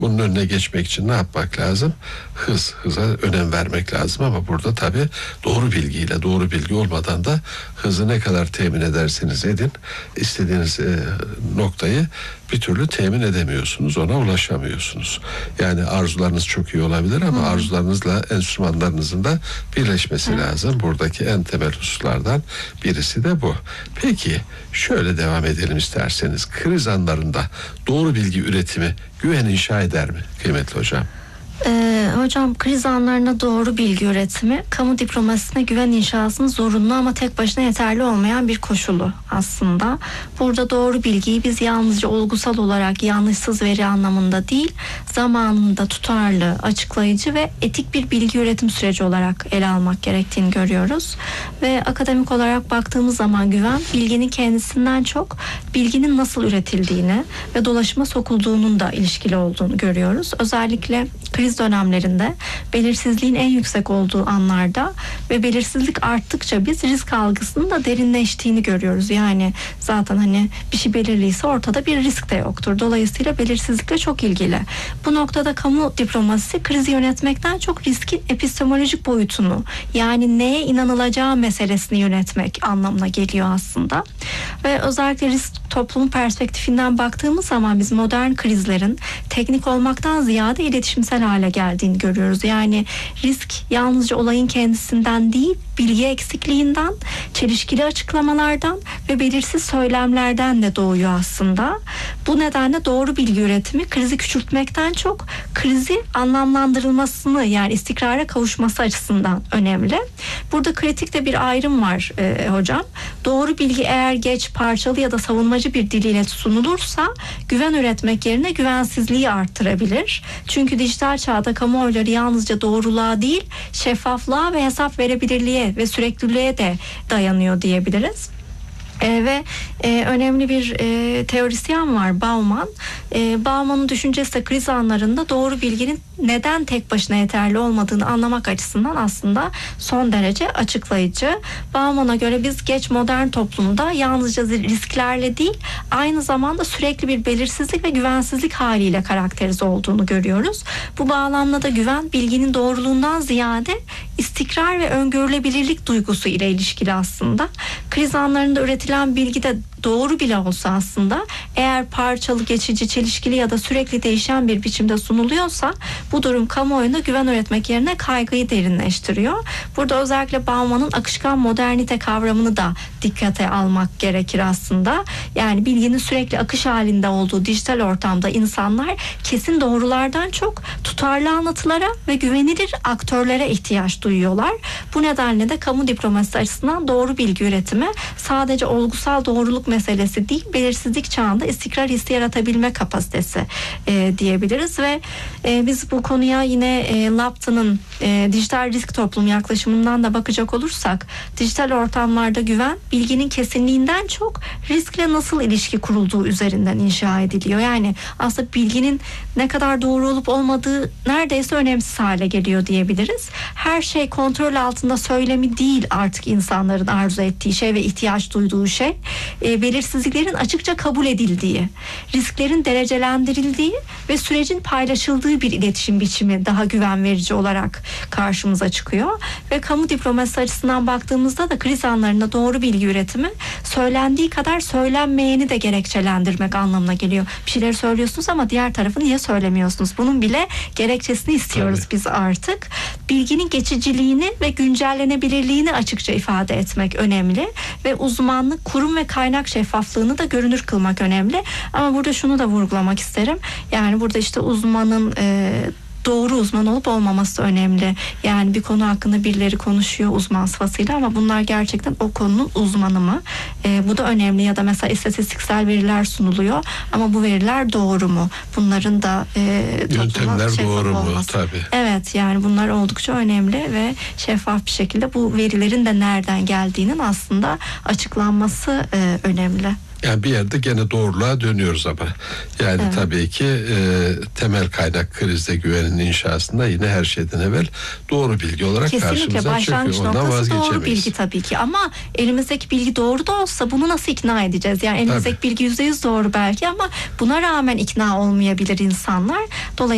Bunun önüne geçmek için ne yapmak lazım? Hıza önem vermek lazım ama burada tabii doğru bilgiyle, doğru bilgi olmadan da hızı ne kadar temin ederseniz edin, istediğiniz noktayı bir türlü temin edemiyorsunuz, ona ulaşamıyorsunuz. Yani arzularınız çok iyi olabilir ama arzularınızla enstrümanlarınızın da birleşmesi lazım. Buradaki en temel hususlardan birisi de bu. Peki şöyle devam edelim isterseniz. Kriz anlarında doğru bilgi üretimi güven inşa eder mi kıymetli hocam? Hocam, kriz anlarında doğru bilgi üretimi kamu diplomasisine güven inşasının zorunlu ama tek başına yeterli olmayan bir koşulu aslında. Burada doğru bilgiyi biz yalnızca olgusal olarak yanlışsız veri anlamında değil, zamanında tutarlı, açıklayıcı ve etik bir bilgi üretim süreci olarak ele almak gerektiğini görüyoruz. Ve akademik olarak baktığımız zaman güven, bilginin kendisinden çok bilginin nasıl üretildiğini ve dolaşıma sokulduğunun da ilişkili olduğunu görüyoruz. Özellikle kriz dönemlerinde, belirsizliğin en yüksek olduğu anlarda ve belirsizlik arttıkça biz risk algısının da derinleştiğini görüyoruz. Yani zaten hani bir şey belirliyse ortada bir risk de yoktur. Dolayısıyla belirsizlikle çok ilgili. Bu noktada kamu diplomasisi krizi yönetmekten çok riskin epistemolojik boyutunu, yani neye inanılacağı meselesini yönetmek anlamına geliyor aslında. Ve özellikle risk toplumun perspektifinden baktığımız zaman biz modern krizlerin teknik olmaktan ziyade iletişimsel hale geldiğini görüyoruz. Yani risk yalnızca olayın kendisinden değil, bilgi eksikliğinden, çelişkili açıklamalardan ve belirsiz söylemlerden de doğuyor aslında. Bu nedenle doğru bilgi üretimi krizi küçültmekten çok krizi anlamlandırılmasını, yani istikrara kavuşması açısından önemli. Burada kritik de bir ayrım var hocam. Doğru bilgi eğer geç, parçalı ya da savunmacı bir diliyle sunulursa güven üretmek yerine güvensizliği arttırabilir. Çünkü dijital çağda kamuoyları yalnızca doğruluğa değil, şeffaflığa ve hesap verebilirliğe ve sürekliliğe de dayanıyor diyebiliriz. Ve önemli bir teorisyen var, Bauman. Bauman'ın düşüncesi de kriz anlarında doğru bilginin neden tek başına yeterli olmadığını anlamak açısından aslında son derece açıklayıcı. Bauman'a göre biz geç modern toplumda yalnızca risklerle değil, aynı zamanda sürekli bir belirsizlik ve güvensizlik haliyle karakterize olduğunu görüyoruz. Bu bağlamda da güven, bilginin doğruluğundan ziyade istikrar ve öngörülebilirlik duygusu ile ilişkili aslında. Kriz anlarında üretilen bilgi de doğru bile olsa aslında, eğer parçalı, geçici, çelişkili ya da sürekli değişen bir biçimde sunuluyorsa bu durum kamuoyuna güven üretmek yerine kaygıyı derinleştiriyor. Burada özellikle Bauman'ın akışkan modernite kavramını da dikkate almak gerekir aslında. Yani bilginin sürekli akış halinde olduğu dijital ortamda insanlar kesin doğrulardan çok tutarlı anlatılara ve güvenilir aktörlere ihtiyaç duyuyorlar. Bu nedenle de kamu diplomasisi açısından doğru bilgi üretimi sadece olgusal doğruluk meselesi değil, belirsizlik çağında istikrar hissi yaratabilme kapasitesi diyebiliriz ve biz bu konuya yine Lupton'un dijital risk toplum yaklaşımından da bakacak olursak, dijital ortamlarda güven bilginin kesinliğinden çok riskle nasıl ilişki kurulduğu üzerinden inşa ediliyor. Yani aslında bilginin ne kadar doğru olup olmadığı neredeyse önemsiz hale geliyor diyebiliriz. Her şey kontrol altında söylemi değil artık insanların arzu ettiği şey ve ihtiyaç duyduğu şey. Belirsizliklerin açıkça kabul edildiği, risklerin derecelendirildiği ve sürecin paylaşıldığı bir iletişim biçimi daha güven verici olarak karşımıza çıkıyor. Ve kamu diplomasisi açısından baktığımızda da kriz anlarında doğru bilgi üretimi söylendiği kadar söylenmeyeni de gerekçelendirmek anlamına geliyor. Bir şeyleri söylüyorsunuz ama diğer tarafı niye söylemiyorsunuz? Bunun bile gerekçesini istiyoruz biz artık. Bilginin geçiciliğini ve güncellenebilirliğini açıkça ifade etmek önemli ve uzmanlık, kurum ve kaynak şeffaflığını da görünür kılmak önemli. Ama burada şunu da vurgulamak isterim. Yani burada işte uzmanın doğru uzman olup olmaması önemli. Yani bir konu hakkında birileri konuşuyor uzman sıfatıyla ama bunlar gerçekten o konunun uzmanı mı? Bu da önemli. Ya da mesela istatistiksel veriler sunuluyor ama bu veriler doğru mu? Bunların da yöntemler doğru mu? Tabii. Evet, yani bunlar oldukça önemli ve şeffaf bir şekilde bu verilerin de nereden geldiğinin aslında açıklanması önemli. Yani bir yerde gene doğruluğa dönüyoruz ama. Yani tabii ki temel kaynak krizde güvenin inşasında yine her şeyden evvel doğru bilgi olarak karşımıza çıkıyor. Ondan vazgeçemeyiz. Doğru bilgi tabii ki ama elimizdeki bilgi doğru da olsa bunu nasıl ikna edeceğiz? Yani elimizdeki bilgi %100 doğru belki ama buna rağmen ikna olmayabilir insanlar. Dolayısıyla